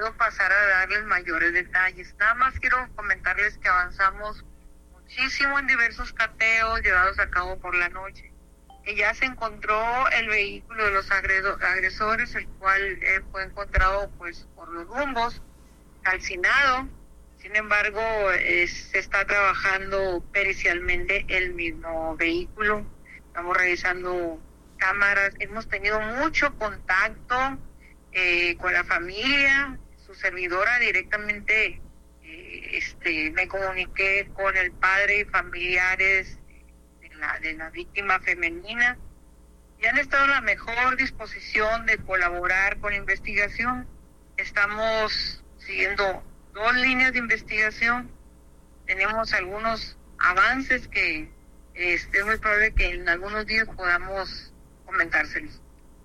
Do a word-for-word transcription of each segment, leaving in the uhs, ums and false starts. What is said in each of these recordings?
puedo pasar a darles mayores detalles. Nada más quiero comentarles que avanzamos muchísimo en diversos cateos llevados a cabo por la noche. Que ya se encontró el vehículo de los agredo- agresores, el cual eh, fue encontrado pues por los rumbos, calcinado. Sin embargo, eh, se está trabajando pericialmente el mismo vehículo. Estamos revisando cámaras. Hemos tenido mucho contacto eh, con la familia. Su servidora directamente eh, este, me comuniqué con el padre y familiares de la, de la víctima femenina. Y han estado en la mejor disposición de colaborar con la investigación. Estamos siguiendo dos líneas de investigación. Tenemos algunos avances que este, es muy probable que en algunos días podamos comentárselos.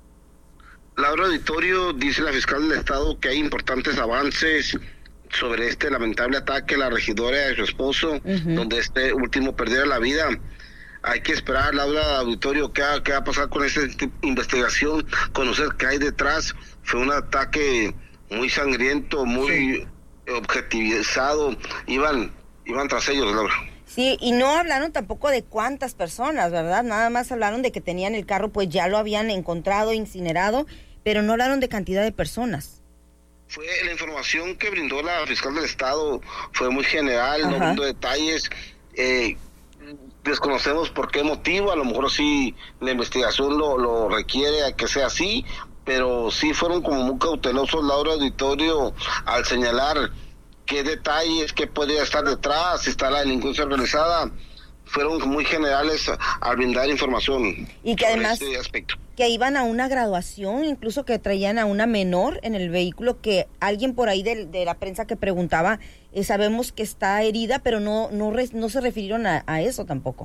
Laura Auditorio, dice la fiscal del estado que hay importantes avances sobre este lamentable ataque a la regidora y a su esposo, uh-huh. donde este último perdiera la vida. Hay que esperar, Laura Auditorio, qué, qué va a pasar con esta investigación, conocer qué hay detrás. Fue un ataque muy sangriento, muy sí. objetivizado. Iban, iban tras ellos, Laura. Sí, y no hablaron tampoco de cuántas personas, ¿verdad? Nada más hablaron de que tenían el carro, pues ya lo habían encontrado, incinerado, pero no hablaron de cantidad de personas. Fue la información que brindó la fiscal del estado, fue muy general, Ajá. no brindó detalles. Eh, desconocemos por qué motivo, a lo mejor sí la investigación lo, lo requiere a que sea así, pero sí fueron como muy cautelosos, Laura Auditorio, al señalar qué detalles, qué podría estar detrás, si está la delincuencia organizada. Fueron muy generales al brindar información. Y que además este aspecto. Que iban a una graduación, incluso que traían a una menor en el vehículo, que alguien por ahí de, de la prensa que preguntaba, eh, sabemos que está herida, pero no no, re, no se refirieron a, a eso tampoco.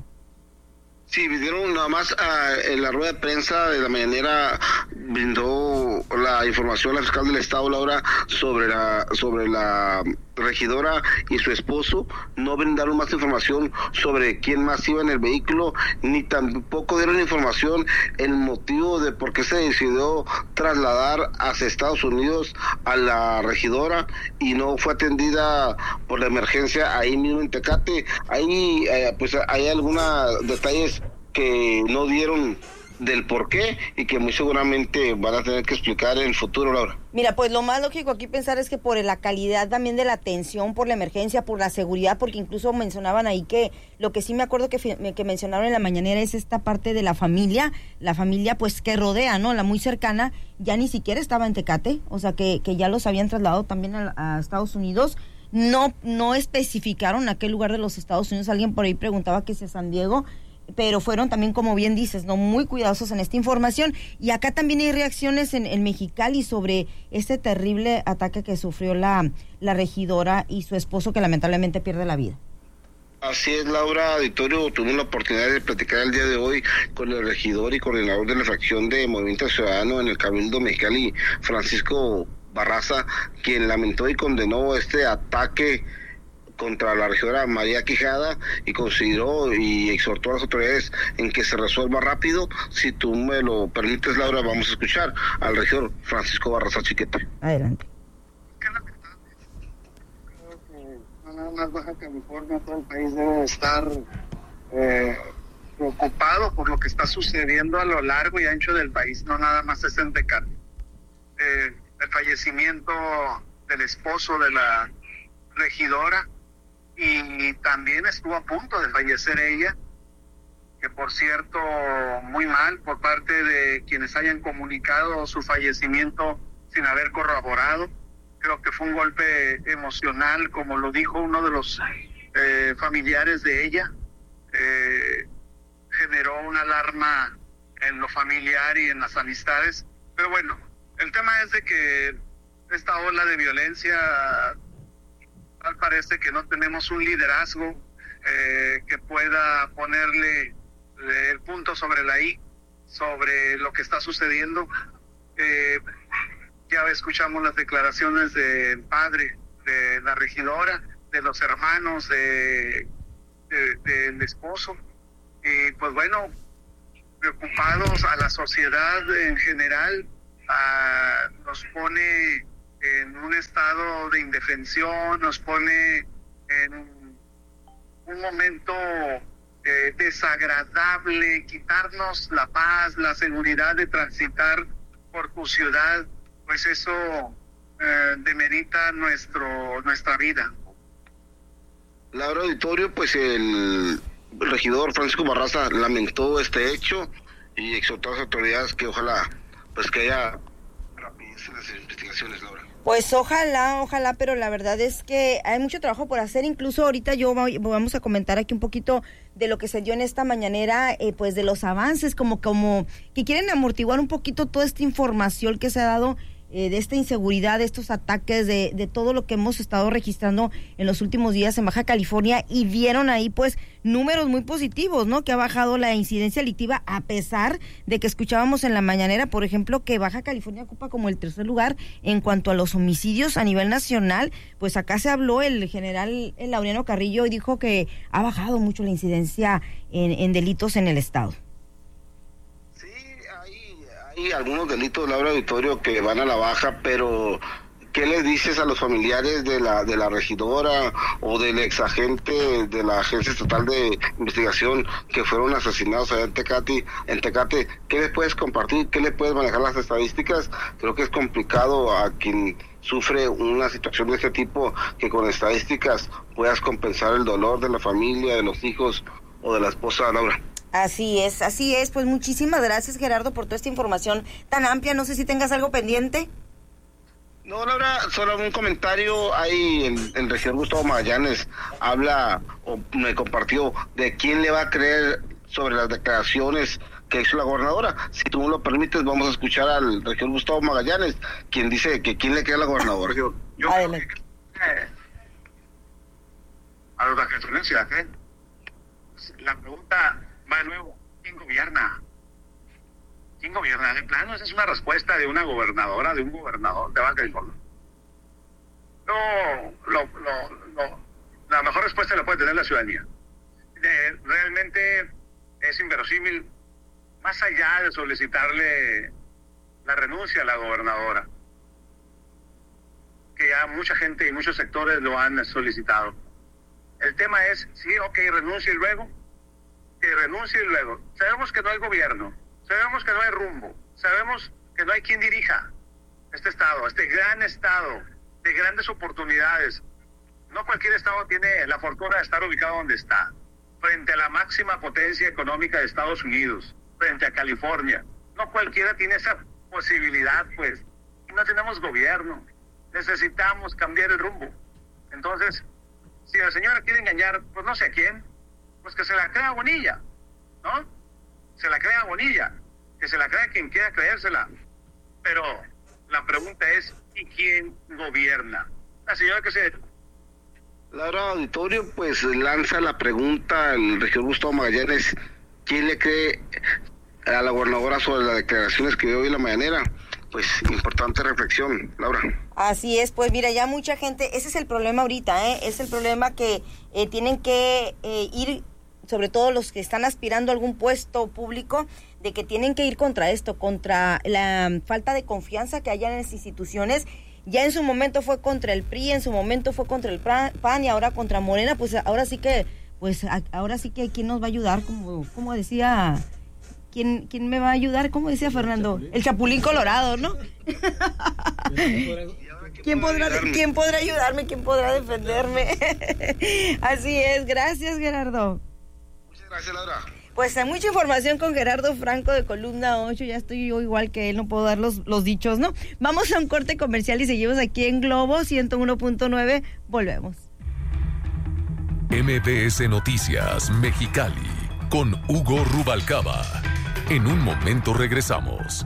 Sí, dieron nada más uh, en la rueda de prensa de la mañanera, brindó la información la fiscal del estado, Laura, sobre la sobre la regidora y su esposo. No brindaron más información sobre quién más iba en el vehículo, ni tampoco dieron información el motivo de por qué se decidió trasladar hacia Estados Unidos a la regidora y no fue atendida por la emergencia ahí mismo en Tecate. Ahí eh, pues hay algunos detalles que no dieron del por qué y que muy seguramente van a tener que explicar en el futuro, Laura. Mira, pues lo más lógico aquí pensar es que por la calidad también de la atención, por la emergencia, por la seguridad, porque incluso mencionaban ahí que lo que sí me acuerdo que, que mencionaron en la mañanera es esta parte de la familia, la familia pues que rodea, ¿no? La muy cercana, ya ni siquiera estaba en Tecate, o sea que, que ya los habían trasladado también a, a Estados Unidos. No, no especificaron a qué lugar de los Estados Unidos, alguien por ahí preguntaba que es San Diego, pero fueron también, como bien dices, no muy cuidadosos en esta información. Y acá también hay reacciones en, en Mexicali sobre este terrible ataque que sufrió la, la regidora y su esposo, que lamentablemente pierde la vida. Así es, Laura Auditorio, tuvimos la oportunidad de platicar el día de hoy con el regidor y coordinador de la fracción de Movimiento Ciudadano en el Cabildo Mexicali, Francisco Barraza, quien lamentó y condenó este ataque contra la regidora María Quijada y consideró y exhortó a las autoridades en que se resuelva rápido. Si tú me lo permites, Laura, vamos a escuchar al regidor Francisco Barraza Chiquete. Adelante. Creo que no nada más Baja California, todo el país debe estar eh, preocupado por lo que está sucediendo a lo largo y ancho del país, no nada más es en Tecate. Eh, el fallecimiento del esposo de la regidora, y también estuvo a punto de fallecer ella, que por cierto muy mal por parte de quienes hayan comunicado su fallecimiento sin haber corroborado. Creo que fue un golpe emocional, como lo dijo uno de los eh, familiares de ella. Eh, generó una alarma en lo familiar y en las amistades, pero bueno, el tema es de que esta ola de violencia, tal parece que no tenemos un liderazgo eh, que pueda ponerle eh, el punto sobre la I, sobre lo que está sucediendo. Eh, ya escuchamos las declaraciones del padre de la regidora, de los hermanos de, de, del esposo, y pues bueno, preocupados a la sociedad en general, a, nos pone en un estado de indefensión, nos pone en un momento eh, desagradable, quitarnos la paz, la seguridad de transitar por tu ciudad, pues eso eh, demerita nuestro nuestra vida. Laura Auditorio, pues el regidor Francisco Barraza lamentó este hecho y exhortó a las autoridades que ojalá pues que haya rapidez en las investigaciones, Laura. Pues ojalá, ojalá, pero la verdad es que hay mucho trabajo por hacer. Incluso ahorita yo voy, vamos a comentar aquí un poquito de lo que se dio en esta mañanera, eh, pues de los avances, como, como que quieren amortiguar un poquito toda esta información que se ha dado, eh, de esta inseguridad, de estos ataques, de, de todo lo que hemos estado registrando en los últimos días en Baja California, y vieron ahí pues números muy positivos, ¿no? Que ha bajado la incidencia delictiva, a pesar de que escuchábamos en la mañanera, por ejemplo, que Baja California ocupa como el tercer lugar en cuanto a los homicidios a nivel nacional. Pues acá se habló el general el Laureano Carrillo y dijo que ha bajado mucho la incidencia en, en delitos en el estado. Hay algunos delitos, Laura Auditorio, que van a la baja, pero ¿qué les dices a los familiares de la de la regidora o del exagente de la Agencia Estatal de Investigación que fueron asesinados allá en Tecate? En Tecate, ¿qué les puedes compartir? ¿Qué les puedes manejar las estadísticas? Creo que es complicado a quien sufre una situación de este tipo, que con estadísticas puedas compensar el dolor de la familia, de los hijos o de la esposa, Laura. Así es, así es. Pues muchísimas gracias, Gerardo, por toda esta información tan amplia. No sé si tengas algo pendiente. No, Laura, solo un comentario. Ahí el, el regidor Gustavo Magallanes habla o me compartió de quién le va a creer sobre las declaraciones que hizo la gobernadora. Si tú me lo permites, vamos a escuchar al regidor Gustavo Magallanes, quien dice que quién le cree a la gobernadora. Yo, yo Adelante. Eh, a los agentes, ¿eh? La pregunta va de nuevo, ¿quién gobierna? ¿Quién gobierna? De plano, esa es una respuesta de una gobernadora, de un gobernador de Baja California. No, lo, lo, lo, la mejor respuesta la puede tener la ciudadanía. De, realmente es inverosímil, más allá de solicitarle la renuncia a la gobernadora, que ya mucha gente y muchos sectores lo han solicitado. El tema es, sí, ok, renuncie y luego, que renuncie y luego. Sabemos que no hay gobierno, sabemos que no hay rumbo, sabemos que no hay quien dirija este estado, este gran estado de grandes oportunidades. No cualquier estado tiene la fortuna de estar ubicado donde está, frente a la máxima potencia económica de Estados Unidos, frente a California. No cualquiera tiene esa posibilidad, pues. No tenemos gobierno, necesitamos cambiar el rumbo. Entonces, si la señora quiere engañar, pues no sé a quién, pues que se la crea Bonilla, ¿no? Se la crea Bonilla, que se la crea quien quiera creérsela. Pero la pregunta es, ¿y quién gobierna? La señora que se... Laura Auditorio, pues lanza la pregunta al regidor Gustavo Magallanes, ¿quién le cree a la gobernadora sobre las declaraciones que dio hoy en la mañanera? Pues importante reflexión, Laura. Así es, pues mira, ya mucha gente, ese es el problema ahorita, ¿eh? Es el problema que eh, tienen que eh, ir, sobre todo los que están aspirando a algún puesto público, de que tienen que ir contra esto, contra la falta de confianza que haya en las instituciones. Ya en su momento fue contra el P R I, en su momento fue contra el P A N y ahora contra Morena. Pues ahora sí que, pues ahora sí que quién nos va a ayudar, como, como decía, quién, quién me va a ayudar, como decía Fernando, el Chapulín Colorado, ¿no? ¿Quién podrá, quién podrá ayudarme? ¿Quién podrá defenderme? Así es, gracias, Gerardo. Muchas gracias, Laura. Pues hay mucha información con Gerardo Franco de Columna ocho, ya estoy yo igual que él, no puedo dar los, los dichos, ¿no? Vamos a un corte comercial y seguimos aquí en Globo ciento uno punto nueve, volvemos. M B S Noticias Mexicali con Hugo Rubalcaba. En un momento regresamos.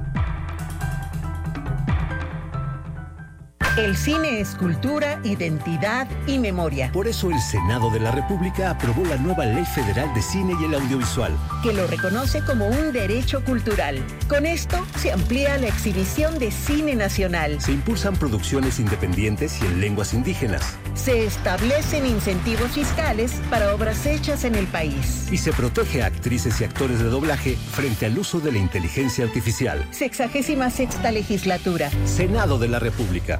El cine es cultura, identidad y memoria. Por eso el Senado de la República aprobó la nueva Ley Federal de Cine y el Audiovisual, que lo reconoce como un derecho cultural. Con esto se amplía la exhibición de cine nacional. Se impulsan producciones independientes y en lenguas indígenas. Se establecen incentivos fiscales para obras hechas en el país. Y se protege a actrices y actores de doblaje frente al uso de la inteligencia artificial. Sexagésima sexta legislatura. Senado de la República.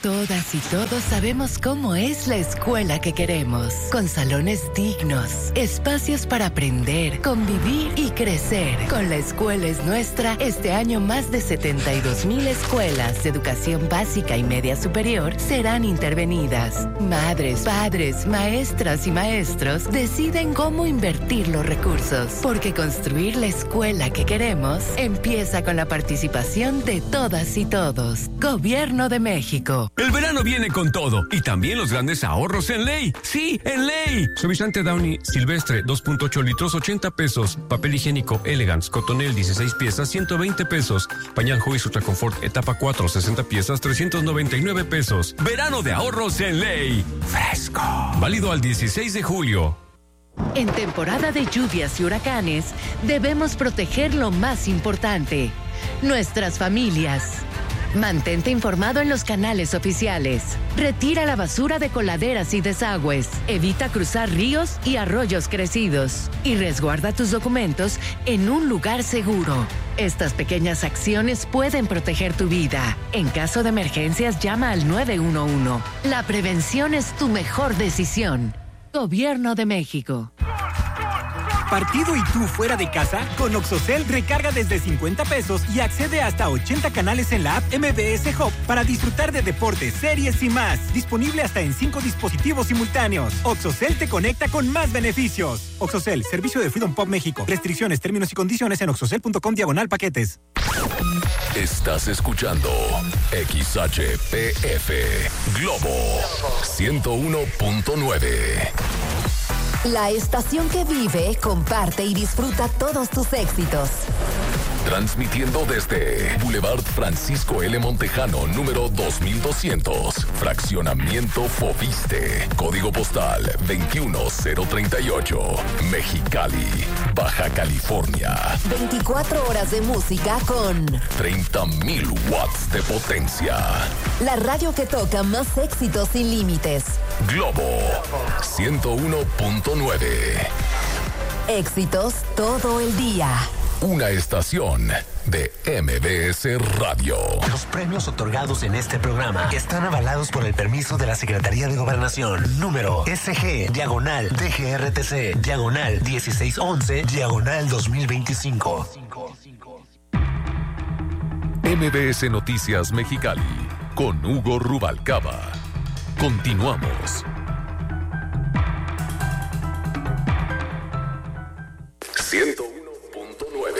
Todas y todos sabemos cómo es la escuela que queremos, con salones dignos, espacios para aprender, convivir y crecer. Con La Escuela es Nuestra, este año más de setenta y dos mil escuelas de educación básica y media superior serán intervenidas. Madres, padres, maestras y maestros deciden cómo invertir los recursos, porque construir la escuela que queremos empieza con la participación de todas y todos. Gobierno de México. El verano viene con todo y también los grandes ahorros en Ley. Sí, en Ley. Suavizante Downy Silvestre dos punto ocho litros, ochenta pesos. Papel higiénico Elegance Cotonel dieciséis piezas, ciento veinte pesos. Pañal Joyce Ultra Confort etapa cuatro, sesenta piezas, trescientos noventa y nueve pesos. Verano de ahorros en Ley. Fresco. Válido al dieciséis de julio. En temporada de lluvias y huracanes, debemos proteger lo más importante: nuestras familias. Mantente informado en los canales oficiales. Retira la basura de coladeras y desagües. Evita cruzar ríos y arroyos crecidos. Y resguarda tus documentos en un lugar seguro. Estas pequeñas acciones pueden proteger tu vida. En caso de emergencias, llama al nueve uno uno. La prevención es tu mejor decisión. Gobierno de México. ¿Partido y tú fuera de casa? Con Oxocel recarga desde cincuenta pesos y accede hasta ochenta canales en la app M B S Hub para disfrutar de deportes, series y más. Disponible hasta en cinco dispositivos simultáneos. Oxocel te conecta con más beneficios. Oxocel, servicio de Freedom Pop México. Restricciones, términos y condiciones en oxocel punto com diagonal paquetes. Estás escuchando X H P F Globo ciento uno punto nueve. La estación que vive, comparte y disfruta todos tus éxitos. Transmitiendo desde Boulevard Francisco L. Montejano, número dos mil doscientos. Fraccionamiento Foviste. Código postal veintiuno cero treinta y ocho. Mexicali, Baja California. veinticuatro horas de música con treinta mil watts de potencia. La radio que toca más éxitos sin límites. Globo ciento uno punto nueve. Éxitos todo el día. Una estación de M B S Radio. Los premios otorgados en este programa están avalados por el permiso de la Secretaría de Gobernación. Número S G, diagonal, D G R T C, diagonal dieciséis once, diagonal dos mil veinticinco. M B S Noticias Mexicali, con Hugo Rubalcaba. Continuamos. ciento uno punto nueve.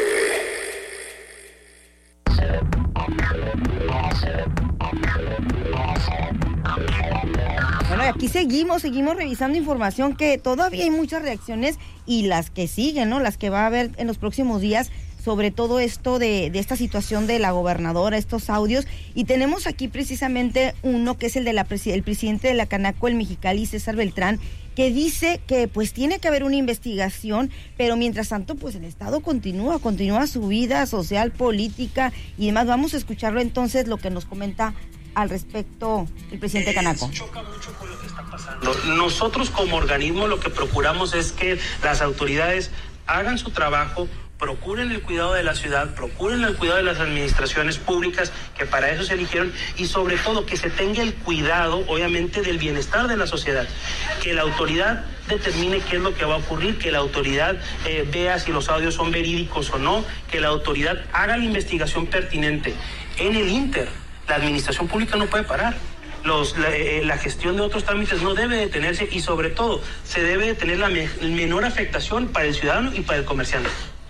Bueno, y aquí seguimos, seguimos revisando información que todavía hay muchas reacciones y las que siguen, ¿no? Las que va a haber en los próximos días sobre todo esto de, de esta situación de la gobernadora, estos audios, y tenemos aquí precisamente uno que es el de la el presidente de la Canaco, el Mexicali, César Beltrán, que dice que pues tiene que haber una investigación, pero mientras tanto pues el Estado continúa, continúa su vida social, política y demás. Vamos a escucharlo entonces, lo que nos comenta al respecto el presidente eh, Canaco. Choca mucho con lo que está pasando. Nosotros como organismo lo que procuramos es que las autoridades hagan su trabajo, procuren el cuidado de la ciudad, procuren el cuidado de las administraciones públicas que para eso se eligieron, y sobre todo que se tenga el cuidado, obviamente, del bienestar de la sociedad, que la autoridad determine qué es lo que va a ocurrir, que la autoridad eh, vea si los audios son verídicos o no, que la autoridad haga la investigación pertinente. En el Inter, la administración pública no puede parar. Los, la, eh, la gestión de otros trámites no debe detenerse, y sobre todo se debe de tener la me- menor afectación para el ciudadano y para el comerciante.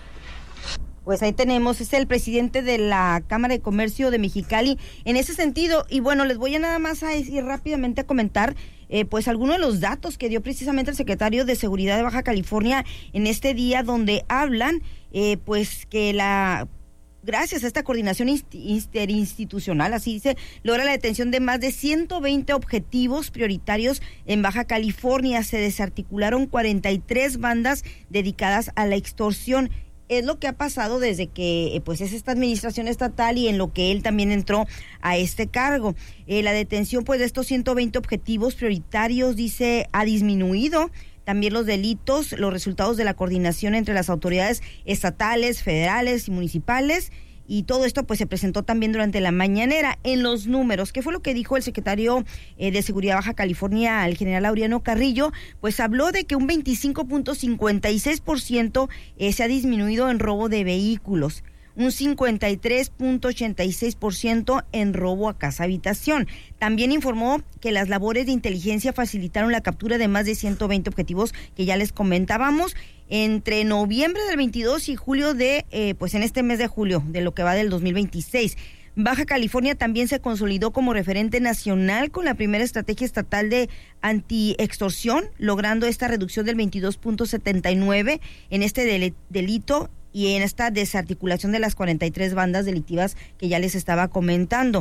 Pues ahí tenemos, es el presidente de la Cámara de Comercio de Mexicali en ese sentido. Y bueno, les voy a nada más a decir rápidamente a comentar eh, pues algunos de los datos que dio precisamente el secretario de Seguridad de Baja California en este día, donde hablan eh, pues que la... gracias a esta coordinación interinstitucional, así dice, logra la detención de más de ciento veinte objetivos prioritarios en Baja California. Se desarticularon cuarenta y tres bandas dedicadas a la extorsión. Es lo que ha pasado desde que pues es esta administración estatal y en lo que él también entró a este cargo. Eh, la detención pues de estos ciento veinte objetivos prioritarios, dice, ha disminuido también los delitos, los resultados de la coordinación entre las autoridades estatales, federales y municipales, Y todo esto pues se presentó también durante la mañanera. En los números, ¿qué fue lo que dijo el secretario eh, de Seguridad Baja California, el general Laureano Carrillo? Pues habló de que un veinticinco punto cincuenta y seis por ciento eh, se ha disminuido en robo de vehículos, un cincuenta y tres punto ochenta y seis por ciento en robo a casa habitación. También informó que las labores de inteligencia facilitaron la captura de más de ciento veinte objetivos que ya les comentábamos entre noviembre del veintidós y julio de, eh, pues en este mes de julio, de lo que va del dos mil veintiséis. Baja California también se consolidó como referente nacional con la primera estrategia estatal de antiextorsión, logrando esta reducción del veintidós punto setenta y nueve en este del- delito y en esta desarticulación de las cuarenta y tres bandas delictivas que ya les estaba comentando.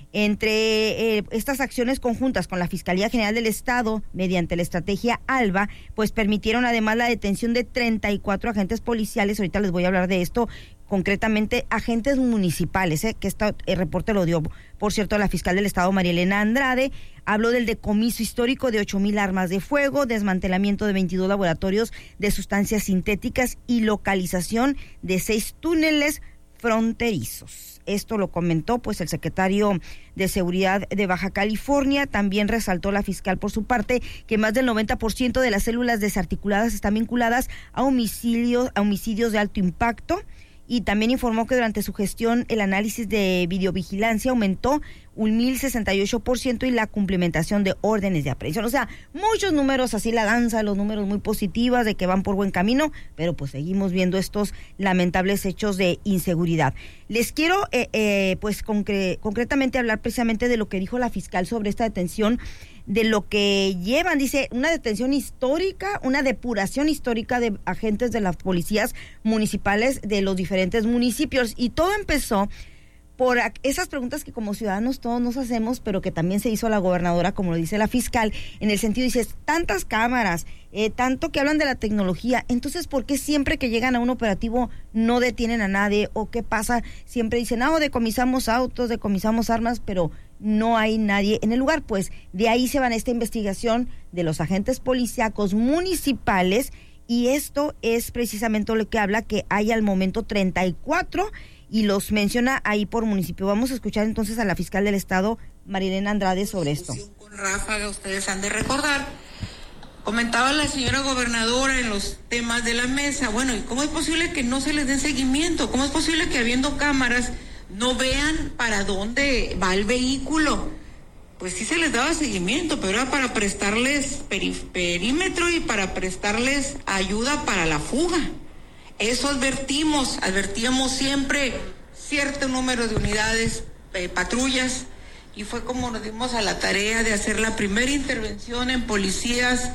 Entre eh, estas acciones conjuntas con la Fiscalía General del Estado, mediante la estrategia ALBA, pues permitieron además la detención de treinta y cuatro agentes policiales. Ahorita les voy a hablar de esto, concretamente agentes municipales, eh, que este eh, reporte lo dio, por cierto, la fiscal del Estado, María Elena Andrade. Habló del decomiso histórico de ocho mil armas de fuego, desmantelamiento de veintidós laboratorios de sustancias sintéticas y localización de seis túneles fronterizos. Esto lo comentó pues el secretario de Seguridad de Baja California. También resaltó la fiscal por su parte que más del noventa por ciento de las células desarticuladas están vinculadas a homicidios, a homicidios de alto impacto. Y también informó que durante su gestión el análisis de videovigilancia aumentó un mil sesenta y ocho por ciento y la cumplimentación de órdenes de aprehensión. O sea, muchos números, así la danza, los números muy positivas de que van por buen camino, pero pues seguimos viendo estos lamentables hechos de inseguridad. Les quiero eh, eh, pues concre- concretamente hablar precisamente de lo que dijo la fiscal sobre esta detención, de lo que llevan, dice, una detención histórica, una depuración histórica de agentes de las policías municipales de los diferentes municipios. Y todo empezó por esas preguntas que como ciudadanos todos nos hacemos, pero que también se hizo a la gobernadora, como lo dice la fiscal, en el sentido, dice, tantas cámaras, eh, tanto que hablan de la tecnología, entonces, ¿por qué siempre que llegan a un operativo no detienen a nadie? ¿O qué pasa? Siempre dicen, no, decomisamos autos, decomisamos armas, pero no hay nadie en el lugar. Pues de ahí se va esta investigación de los agentes policíacos municipales, y esto es precisamente lo que habla, que hay al momento treinta y cuatro y los menciona ahí por municipio. Vamos a escuchar entonces a la fiscal del Estado, María Elena Andrade, sobre esto. Con Ráfaga, ustedes han de recordar, comentaba la señora gobernadora en los temas de la mesa, bueno, ¿y cómo es posible que no se les den seguimiento? ¿Cómo es posible que habiendo cámaras no vean para dónde va el vehículo? Pues sí se les daba seguimiento, pero era para prestarles peri- perímetro y para prestarles ayuda para la fuga. Eso advertimos, advertíamos siempre cierto número de unidades, eh, patrullas, y fue como nos dimos a la tarea de hacer la primera intervención en policías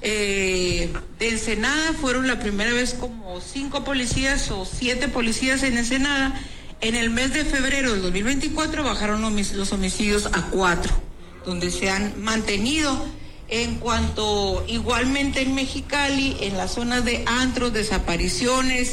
eh, de Ensenada. Fueron la primera vez como cinco policías o siete policías en Ensenada. En el mes de febrero del dos mil veinticuatro bajaron los homicidios a cuatro, donde se han mantenido. En cuanto igualmente en Mexicali, en las zonas de antros, desapariciones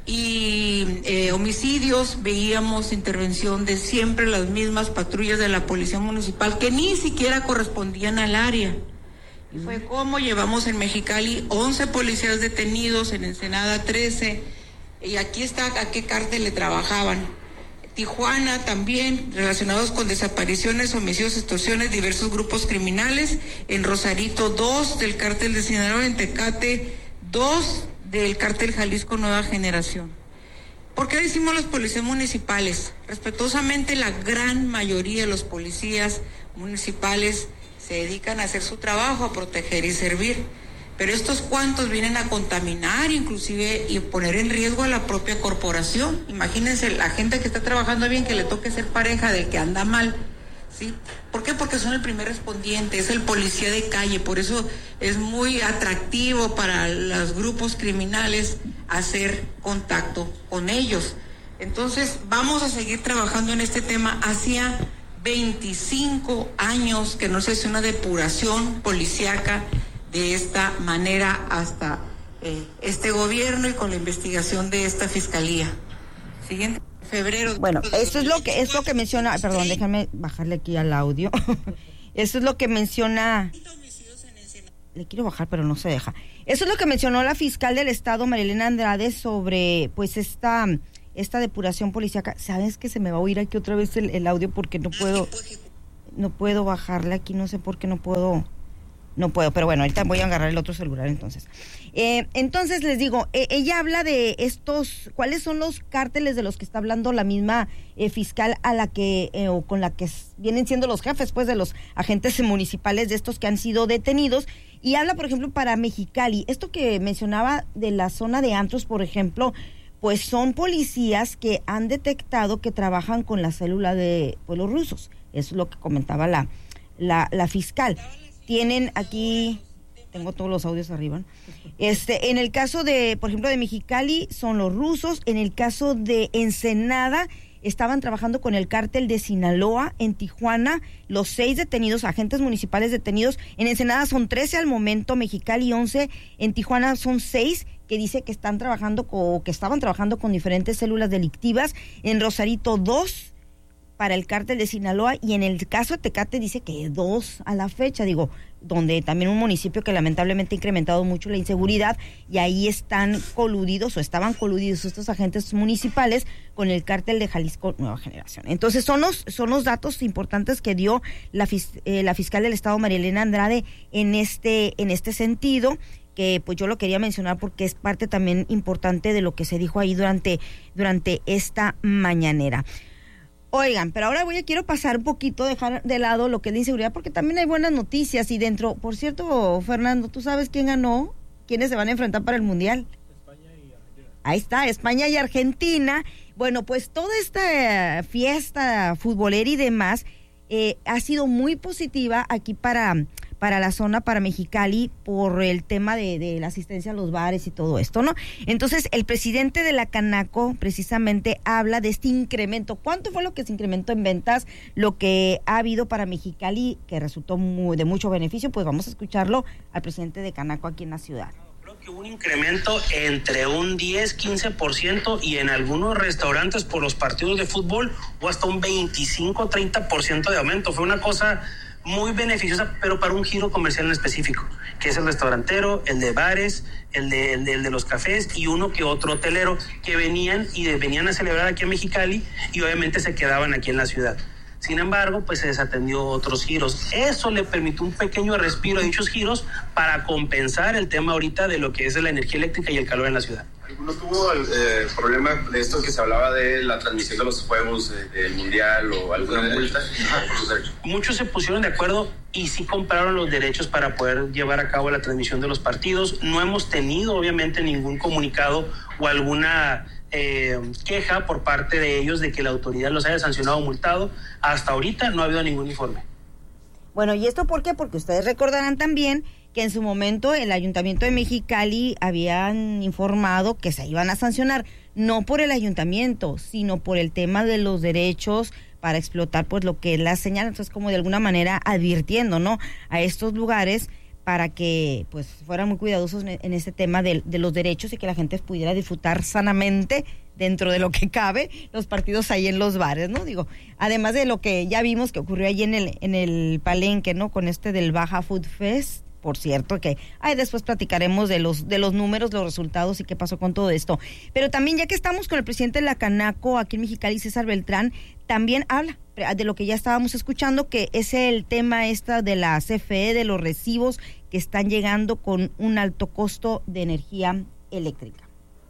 y eh, homicidios, veíamos intervención de siempre las mismas patrullas de la Policía Municipal que ni siquiera correspondían al área. Y fue como llevamos en Mexicali once policías detenidos, en Ensenada trece, y aquí está a qué cártel le trabajaban. Tijuana también, relacionados con desapariciones, homicidios, extorsiones, diversos grupos criminales. En Rosarito, dos del cártel de Sinaloa. En Tecate, dos del cártel Jalisco Nueva Generación. ¿Por qué decimos los policías municipales? Respetuosamente, la gran mayoría de los policías municipales se dedican a hacer su trabajo, a proteger y servir. Pero estos cuantos vienen a contaminar, inclusive, y poner en riesgo a la propia corporación. Imagínense la gente que está trabajando bien, que le toque ser pareja del que anda mal, ¿sí? ¿Por qué? Porque son el primer respondiente, es el policía de calle. Por eso es muy atractivo para los grupos criminales hacer contacto con ellos. Entonces, vamos a seguir trabajando en este tema. Hacía veinticinco años que no se hace una depuración policíaca de esta manera hasta eh, este gobierno y con la investigación de esta fiscalía. Siguiente, febrero. Bueno, esto es lo que es lo que menciona, perdón, déjame bajarle aquí al audio. Eso es lo que menciona. Le quiero bajar, pero no se deja. Eso es lo que mencionó la fiscal del Estado, María Elena Andrade, sobre pues esta esta depuración policíaca. ¿Sabes que se me va a oír aquí otra vez el, el audio porque no puedo, no puedo bajarle aquí, no sé por qué no puedo, no puedo, pero bueno, ahorita voy a agarrar el otro celular entonces. Eh, entonces les digo, eh, ella habla de estos, ¿cuáles son los cárteles de los que está hablando la misma eh, fiscal a la que, eh, o con la que vienen siendo los jefes, pues, de los agentes municipales de estos que han sido detenidos? Y habla, por ejemplo, para Mexicali, esto que mencionaba de la zona de antros, por ejemplo, pues son policías que han detectado que trabajan con la célula de pues, los rusos. Eso es lo que comentaba la, la, la fiscal. Tienen aquí, tengo todos los audios arriba, ¿no? Este, en el caso de, por ejemplo, de Mexicali, son los rusos. En el caso de Ensenada, estaban trabajando con el cártel de Sinaloa. En Tijuana, los seis detenidos, agentes municipales detenidos. En Ensenada son trece al momento, Mexicali once, en Tijuana son seis, que dice que están trabajando con, que estaban trabajando con diferentes células delictivas. En Rosarito, dos para el cártel de Sinaloa, y en el caso de Tecate dice que dos a la fecha, digo, donde también un municipio que lamentablemente ha incrementado mucho la inseguridad, y ahí están coludidos o estaban coludidos estos agentes municipales con el cártel de Jalisco Nueva Generación. Entonces son los, son los datos importantes que dio la, eh, la fiscal del estado, María Elena Andrade, en este, en este sentido, que pues yo lo quería mencionar porque es parte también importante de lo que se dijo ahí durante, durante esta mañanera. Oigan, pero ahora voy a quiero pasar un poquito, dejar de lado lo que es la inseguridad, porque también hay buenas noticias y dentro, por cierto, Fernando, ¿tú sabes quién ganó? ¿Quiénes se van a enfrentar para el Mundial? España y Argentina. Ahí está, España y Argentina. Bueno, pues toda esta fiesta futbolera y demás eh, ha sido muy positiva aquí para... para la zona, para Mexicali, por el tema de, de la asistencia a los bares y todo esto, ¿no? Entonces, el presidente de la Canaco precisamente habla de este incremento. ¿Cuánto fue lo que se incrementó en ventas? Lo que ha habido para Mexicali, que resultó muy, de mucho beneficio, pues vamos a escucharlo al presidente de Canaco aquí en la ciudad. Creo que hubo un incremento entre un diez, quince por ciento y en algunos restaurantes por los partidos de fútbol o hasta un veinticinco, treinta por ciento de aumento. Fue una cosa muy beneficiosa, pero para un giro comercial en específico, que es el restaurantero, el de bares, el de, el de, el de los cafés y uno que otro hotelero que venían y de, venían a celebrar aquí a Mexicali y obviamente se quedaban aquí en la ciudad. Sin embargo, pues se desatendió otros giros. Eso le permitió un pequeño respiro a dichos giros para compensar el tema ahorita de lo que es la energía eléctrica y el calor en la ciudad. ¿No tuvo el eh, problema de esto que se hablaba de la transmisión de los juegos eh, del Mundial o alguna multa? Muchos se pusieron de acuerdo y sí compraron los derechos para poder llevar a cabo la transmisión de los partidos. No hemos tenido, obviamente, ningún comunicado o alguna eh, queja por parte de ellos de que la autoridad los haya sancionado o multado. Hasta ahorita no ha habido ningún informe. Bueno, ¿y esto por qué? Porque ustedes recordarán también que en su momento el Ayuntamiento de Mexicali habían informado que se iban a sancionar, no por el ayuntamiento, sino por el tema de los derechos para explotar pues lo que es la señal. Entonces, como de alguna manera advirtiendo, ¿no?, a estos lugares para que pues fueran muy cuidadosos en, en este tema de, de los derechos y que la gente pudiera disfrutar sanamente, dentro de lo que cabe, los partidos ahí en los bares, ¿no? Digo, además de lo que ya vimos que ocurrió ahí en el, en el Palenque, ¿no?, con este del Baja Food Fest. Por cierto, que ay, después platicaremos de los de los números, los resultados y qué pasó con todo esto. Pero también, ya que estamos con el presidente de la Canaco aquí en Mexicali, César Beltrán, también habla de lo que ya estábamos escuchando, que es el tema esta de la C F E, de los recibos que están llegando con un alto costo de energía eléctrica.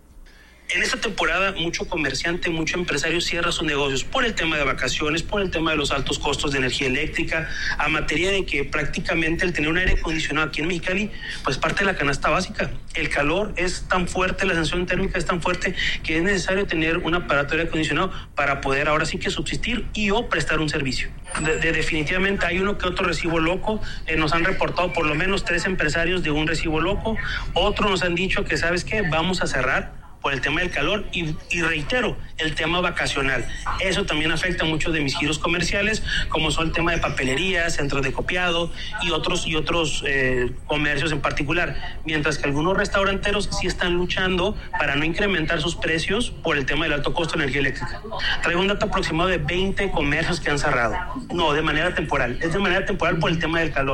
En esta temporada, mucho comerciante, mucho empresario cierra sus negocios por el tema de vacaciones, por el tema de los altos costos de energía eléctrica, a materia de que prácticamente el tener un aire acondicionado aquí en Mexicali, pues parte de la canasta básica. El calor es tan fuerte, la sensación térmica es tan fuerte que es necesario tener un aparato de aire acondicionado para poder ahora sí que subsistir y o prestar un servicio. De, de, definitivamente hay uno que otro recibo loco, eh, nos han reportado por lo menos tres empresarios de un recibo loco, otros nos han dicho que, ¿sabes qué?, vamos a cerrar por el tema del calor y, y reitero, el tema vacacional. Eso también afecta a muchos de mis giros comerciales, como son el tema de papelería, centros de copiado y otros, y otros eh, comercios en particular, mientras que algunos restauranteros sí están luchando para no incrementar sus precios por el tema del alto costo de energía eléctrica. Traigo un dato aproximado de veinte comercios que han cerrado. No, de manera temporal. Es de manera temporal por el tema del calor.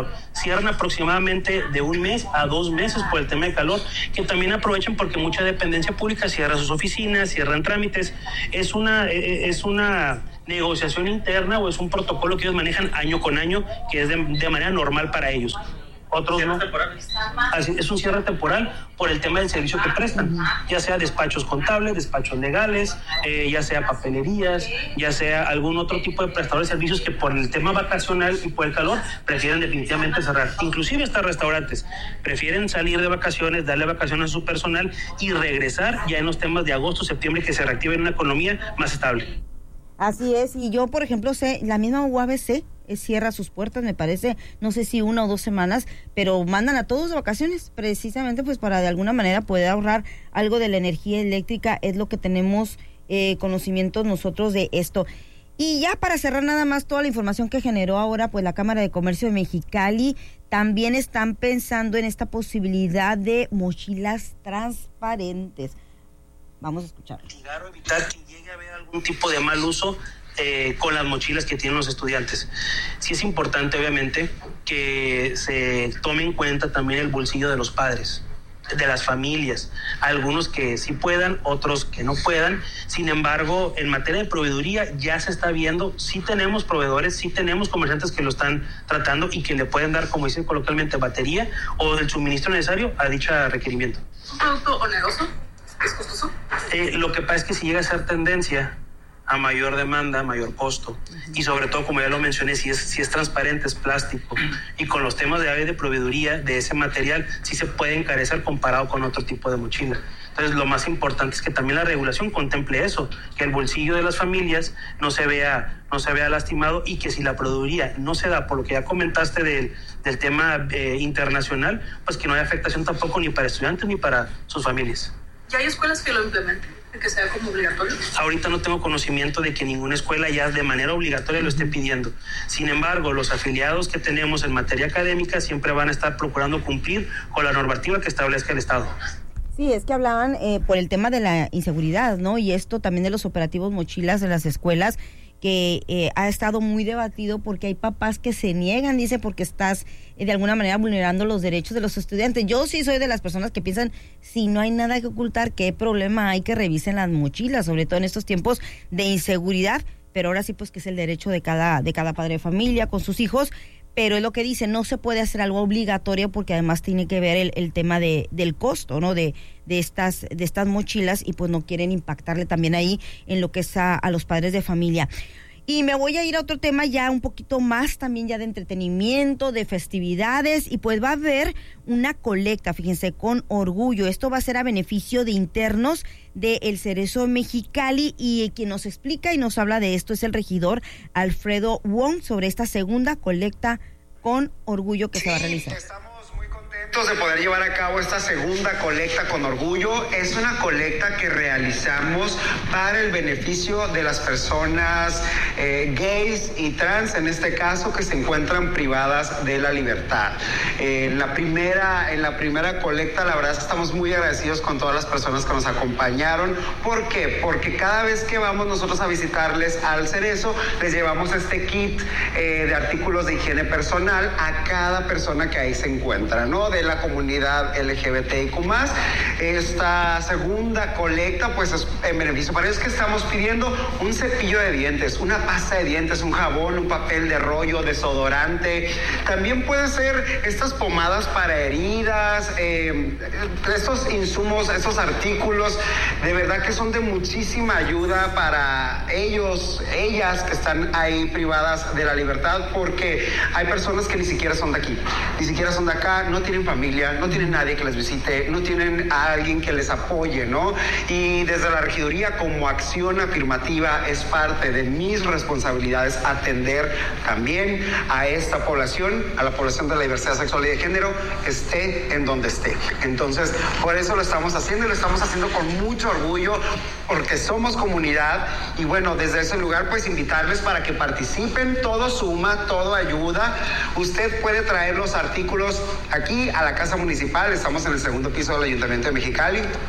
cierran aproximadamente de un mes a dos meses por el tema de calor, que también aprovechan porque mucha dependencia pública cierra sus oficinas, cierran trámites. Es una, es una negociación interna o es un protocolo que ellos manejan año con año, que es de, de manera normal para ellos. Otros no. Así, es un cierre temporal por el tema del servicio que prestan, ya sea despachos contables, despachos legales, eh, ya sea papelerías, ya sea algún otro tipo de prestador de servicios que por el tema vacacional y por el calor prefieren definitivamente cerrar. Inclusive hasta restaurantes prefieren salir de vacaciones, darle vacaciones a su personal y regresar ya en los temas de agosto, septiembre, que se reactive una economía más estable. Así es, y yo, por ejemplo, sé, la misma U A B C cierra sus puertas, me parece, no sé si una o dos semanas, pero mandan a todos de vacaciones, precisamente pues para de alguna manera poder ahorrar algo de la energía eléctrica, es lo que tenemos eh, conocimientos nosotros de esto. Y ya para cerrar nada más toda la información que generó ahora pues la Cámara de Comercio de Mexicali, también están pensando en esta posibilidad de mochilas transparentes. Vamos a escuchar. Evitar que llegue a haber algún tipo de mal uso Eh, con las mochilas que tienen los estudiantes. Sí es importante, obviamente, que se tome en cuenta también el bolsillo de los padres, de las familias, algunos que sí puedan, otros que no puedan. Sin embargo, en materia de proveeduría ya se está viendo, sí tenemos proveedores, sí tenemos comerciantes que lo están tratando y que le pueden dar, como dicen coloquialmente, batería o el suministro necesario a dicho requerimiento. ¿Es un producto oneroso? ¿Es costoso? Eh, lo que pasa es que si llega a ser tendencia a mayor demanda, mayor costo, uh-huh. y sobre todo, como ya lo mencioné, si es, si es transparente, es plástico, uh-huh. y con los temas de área de proveeduría de ese material, sí se puede encarecer comparado con otro tipo de mochila. Entonces, lo más importante es que también la regulación contemple eso, que el bolsillo de las familias no se vea, no se vea lastimado, y que si la proveeduría no se da, por lo que ya comentaste del, del tema eh, internacional, pues que no haya afectación tampoco ni para estudiantes ni para sus familias. ¿Y hay escuelas que lo implementen, que sea como obligatorio? Ahorita no tengo conocimiento de que ninguna escuela ya de manera obligatoria lo esté pidiendo. Sin embargo, los afiliados que tenemos en materia académica siempre van a estar procurando cumplir con la normativa que establezca el Estado. Sí, es que hablaban eh, por el tema de la inseguridad, ¿no? Y esto también de los operativos mochilas de las escuelas, que eh, ha estado muy debatido porque hay papás que se niegan, dice, porque estás eh, de alguna manera vulnerando los derechos de los estudiantes. Yo sí soy de las personas que piensan, si no hay nada que ocultar, ¿qué problema hay que revisen las mochilas? Sobre todo en estos tiempos de inseguridad, pero ahora sí pues que es el derecho de cada, de cada padre de familia con sus hijos. Pero es lo que dice, no se puede hacer algo obligatorio porque además tiene que ver el, el tema de del costo, ¿no? De, de estas de estas mochilas, y pues no quieren impactarle también ahí en lo que es a, a los padres de familia. Y me voy a ir a otro tema ya un poquito más también ya de entretenimiento, de festividades, y pues va a haber una colecta, fíjense, con orgullo. Esto va a ser a beneficio de internos de El Cerezo Mexicali, y quien nos explica y nos habla de esto es el regidor Alfredo Wong sobre esta segunda colecta con orgullo que sí, se va a realizar. De poder llevar a cabo esta segunda colecta con orgullo. Es una colecta que realizamos para el beneficio de las personas eh, gays y trans, en este caso, que se encuentran privadas de la libertad. Eh, en la primera, en la primera colecta, la verdad es que estamos muy agradecidos con todas las personas que nos acompañaron. ¿Por qué? Porque cada vez que vamos nosotros a visitarles al Cerezo, les llevamos este kit eh, de artículos de higiene personal a cada persona que ahí se encuentra, ¿no? De la comunidad L G B T I Q más. Esta segunda colecta pues es en beneficio para ellos, que estamos pidiendo un cepillo de dientes, una pasta de dientes, un jabón, un papel de rollo, desodorante. También puede ser estas pomadas para heridas, eh, estos insumos, estos artículos, de verdad que son de muchísima ayuda para ellos, ellas que están ahí privadas de la libertad, porque hay personas que ni siquiera son de aquí, ni siquiera son de acá, no tienen familia, no tienen nadie que les visite, no tienen a alguien que les apoye, ¿no? Y desde la regiduría, como acción afirmativa, es parte de mis responsabilidades atender también a esta población, a la población de la diversidad sexual y de género, esté en donde esté. Entonces, por eso lo estamos haciendo, y lo estamos haciendo con mucho orgullo, porque somos comunidad. Y bueno, desde ese lugar, pues invitarles para que participen. Todo suma, todo ayuda. Usted puede traer los artículos aquí a la Casa Municipal. Estamos en el segundo piso del Ayuntamiento de Mexicali.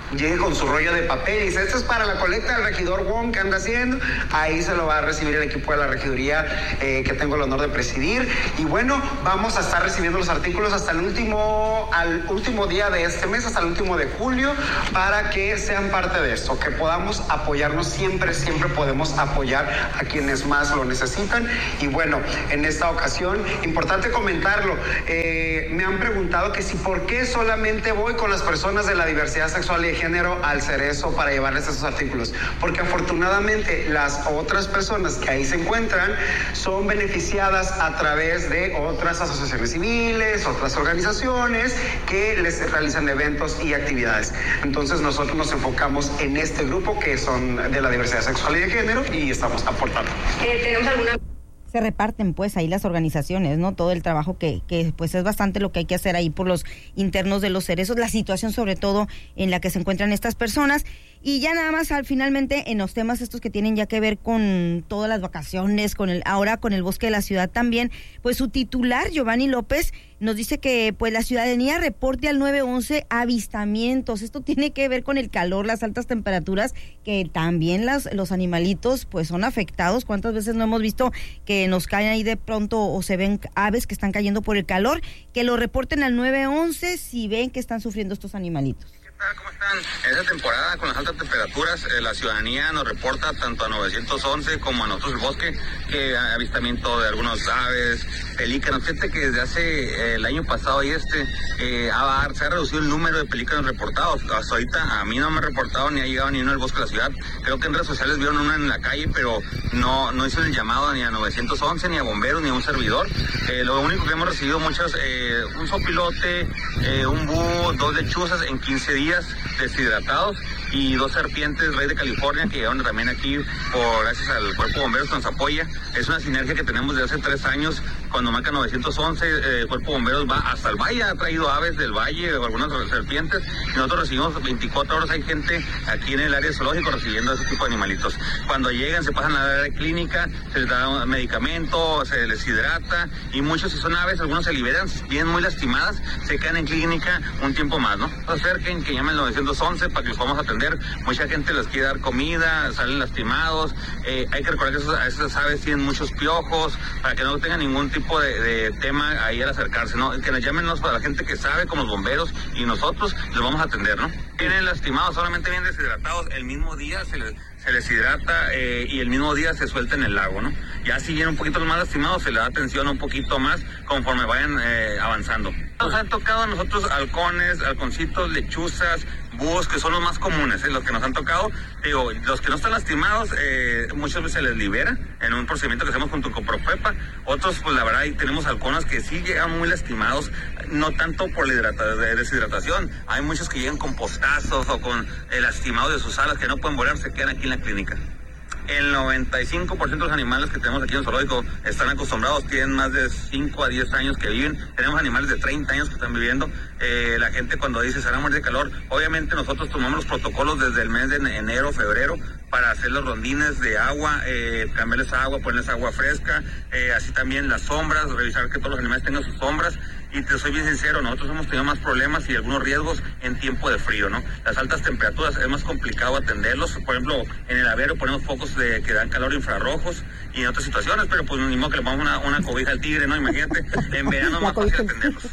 llegue con su rollo de papel y dice, esto es para la colecta del regidor Wong que anda haciendo, ahí se lo va a recibir el equipo de la regiduría eh, que tengo el honor de presidir. Y bueno, vamos a estar recibiendo los artículos hasta el último, al último día de este mes, hasta el último de julio, para que sean parte de esto, que podamos apoyarnos, siempre, siempre podemos apoyar a quienes más lo necesitan. Y bueno, en esta ocasión, importante comentarlo, eh, me han preguntado que si por qué solamente voy con las personas de la diversidad sexual y de género al Cerezo para llevarles esos artículos, porque afortunadamente las otras personas que ahí se encuentran son beneficiadas a través de otras asociaciones civiles, otras organizaciones que les realizan eventos y actividades. Entonces nosotros nos enfocamos en este grupo que son de la diversidad sexual y de género y estamos aportando. Eh, ¿Tenemos alguna...? Se reparten pues ahí las organizaciones, ¿no? Todo el trabajo que, que pues es bastante lo que hay que hacer ahí por los internos de los cerezos, la situación sobre todo en la que se encuentran estas personas. Y ya nada más al finalmente en los temas estos que tienen ya que ver con todas las vacaciones, con el ahora con el Bosque de la Ciudad también, pues su titular, Giovanni López, nos dice que pues la ciudadanía reporte al nueve once avistamientos. Esto tiene que ver con el calor, las altas temperaturas, que también las, los animalitos pues son afectados. ¿Cuántas veces no hemos visto que nos caen ahí de pronto o se ven aves que están cayendo por el calor? Que lo reporten al nueve once si ven que están sufriendo estos animalitos. ¿Cómo están? En esta temporada con las altas temperaturas, eh, la ciudadanía nos reporta tanto a nueve once como a nosotros el bosque que hay avistamiento de algunos aves, pelícanos. Fíjate que desde hace eh, el año pasado y este eh, ha, se ha reducido el número de pelícanos reportados. Hasta ahorita a mí no me ha reportado ni ha llegado ni uno al bosque de la ciudad. Creo que en redes sociales vieron una en la calle, pero no, no hicieron el llamado ni a nueve once, ni a bomberos, ni a un servidor. Eh, lo único que hemos recibido muchas, eh, un sopilote, eh, un búho, dos lechuzas en quince días deshidratados y dos serpientes rey de California que llegaron también aquí por gracias al cuerpo de bomberos que nos apoya. Es una sinergia que tenemos desde hace tres años. Cuando marca nueve once, eh, el cuerpo de bomberos va hasta el valle, ha traído aves del valle o algunas serpientes y nosotros recibimos veinticuatro horas. Hay gente aquí en el área zoológico recibiendo ese tipo de animalitos. Cuando llegan se pasan a la área clínica, se les da medicamento, se les hidrata y muchos, si son aves, algunos se liberan, vienen muy lastimadas, se quedan en clínica un tiempo más, ¿no? Acerquen, que llamen nueve once para que los podamos atender. Mucha gente les quiere dar comida, salen lastimados. Eh, hay que recordar que esos, esas aves tienen muchos piojos, para que no tengan ningún tipo de, de tema ahí al acercarse, ¿no? Que nos llámenos para la gente que sabe, como los bomberos, y nosotros los vamos a atender, ¿no? Vienen lastimados, solamente vienen deshidratados, el mismo día se les, se les hidrata eh, y el mismo día se suelta en el lago, ¿no? Ya si vienen un poquito más lastimados, se le da atención un poquito más conforme vayan eh, avanzando. Nos han tocado a nosotros halcones, halconcitos, lechuzas, búhos, que son los más comunes, ¿eh? Los que nos han tocado. Digo, los que no están lastimados, eh, muchas veces se les libera en un procedimiento que hacemos junto con Profepa. Otros, pues la verdad, ahí tenemos halcones que sí llegan muy lastimados, no tanto por la hidrata, de deshidratación. Hay muchos que llegan con postazos o con eh, lastimados de sus alas que no pueden volar, se quedan aquí en la clínica. El noventa y cinco por ciento de los animales que tenemos aquí en el zoológico están acostumbrados, tienen más de cinco a diez años que viven. Tenemos animales de treinta años que están viviendo. Eh, la gente cuando dice se van a morir de calor, obviamente nosotros tomamos los protocolos desde el mes de enero, febrero, para hacer los rondines de agua, eh, cambiarles agua, ponerles agua fresca, eh, así también las sombras, revisar que todos los animales tengan sus sombras. Y te soy bien sincero, nosotros hemos tenido más problemas y algunos riesgos en tiempo de frío, ¿no? Las altas temperaturas es más complicado atenderlos. Por ejemplo, en el avero ponemos focos de, que dan calor infrarrojos y en otras situaciones, pero pues ni modo que le pongamos una, una cobija al tigre, ¿no? Imagínate, en verano es más fácil atenderlos.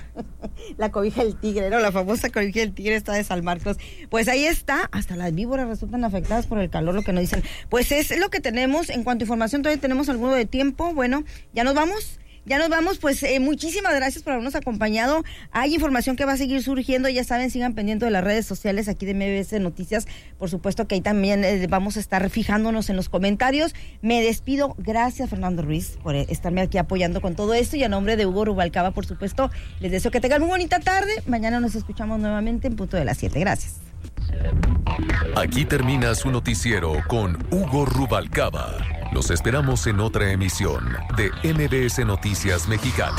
La cobija del tigre, ¿no? La famosa cobija del tigre está de San Marcos. Pues ahí está, hasta las víboras resultan afectadas por el calor, lo que nos dicen. Pues es lo que tenemos. En cuanto a información, todavía tenemos alguno de tiempo. Bueno, ¿ya nos vamos? Ya nos vamos, pues eh, muchísimas gracias por habernos acompañado. Hay información que va a seguir surgiendo, ya saben, sigan pendientes de las redes sociales aquí de M B S Noticias. Por supuesto que ahí también eh, vamos a estar fijándonos en los comentarios. Me despido, gracias Fernando Ruiz por eh, estarme aquí apoyando con todo esto y a nombre de Hugo Rubalcaba, por supuesto, les deseo que tengan muy bonita tarde. Mañana nos escuchamos nuevamente en punto de las siete. Gracias. Aquí termina su noticiero con Hugo Rubalcaba. Los esperamos en otra emisión de M B S Noticias Mexicali.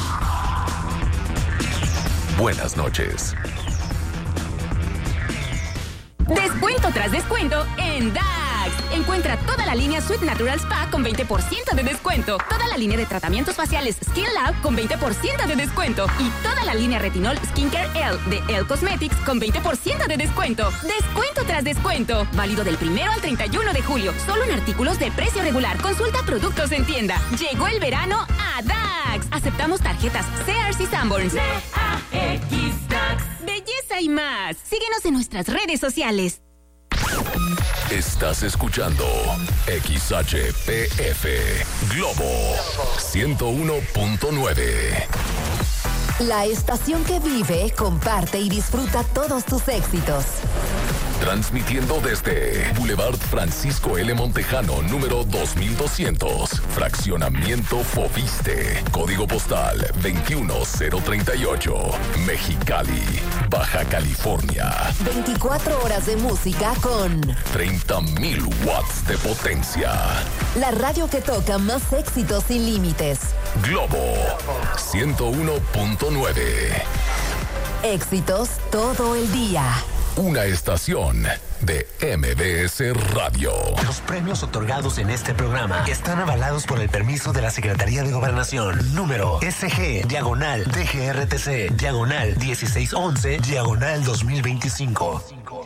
Buenas noches. Descuento tras descuento en D A Dax. Encuentra toda la línea Sweet Natural Spa con veinte por ciento de descuento. Toda la línea de tratamientos faciales Skin Lab con veinte por ciento de descuento. Y toda la línea Retinol Skincare L de Elle Cosmetics con veinte por ciento de descuento. Descuento tras descuento. Válido del primero al treinta y uno de julio. Solo en artículos de precio regular. Consulta productos en tienda. Llegó el verano a Dax. Aceptamos tarjetas Sears y Sanborns. D A X Dax. Belleza y más. Síguenos en nuestras redes sociales. Estás escuchando X H P F Globo ciento uno punto nueve. La estación que vive, comparte y disfruta todos tus éxitos. Transmitiendo desde Boulevard Francisco L. Montejano, número dos mil doscientos. Fraccionamiento Foviste. Código postal veintiuno cero treinta y ocho. Mexicali, Baja California. veinticuatro horas de música con treinta mil watts de potencia. La radio que toca más éxitos sin límites. Globo ciento uno punto nueve. Éxitos todo el día. Una estación de M B S Radio. Los premios otorgados en este programa están avalados por el permiso de la Secretaría de Gobernación. Número S G, diagonal D G R T C, diagonal dieciséis once, diagonal dos mil veinticinco.